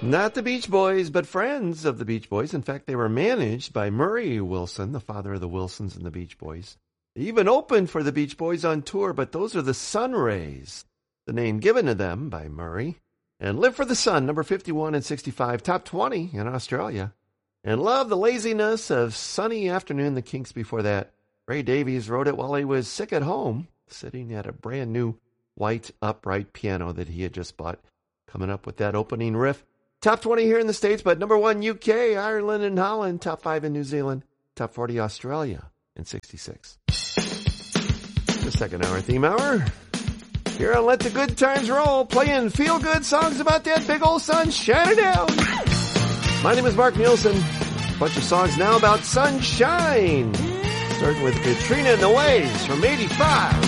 Not the Beach Boys, but friends of the Beach Boys. In fact, they were managed by Murray Wilson, the father of the Wilsons and the Beach Boys. They even opened for the Beach Boys on tour, but those are the Sun Rays, the name given to them by Murray. And Live for the Sun, number 51 and 65, top 20 in Australia. And Love the Laziness of Sunny Afternoon, the Kinks before that. Ray Davies wrote it while he was sick at home, sitting at a brand new white upright piano that he had just bought, coming up with that opening riff. Top 20 here in the States, but number 1 UK, Ireland, and Holland. Top 5 in New Zealand. Top 40 Australia in 66. The second hour, theme hour. Here on Let the Good Times Roll, playing feel-good songs about that big old sun shining down. My name is Mark Nielsen. A bunch of songs now about sunshine. Starting with Katrina and the Waves from 85.